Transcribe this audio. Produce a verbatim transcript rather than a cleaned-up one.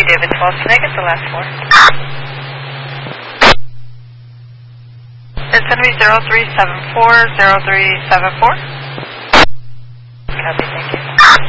three, David twelve, can I get the last four? It's going to be zero three seven four, zero three seven four. Copy, thank you.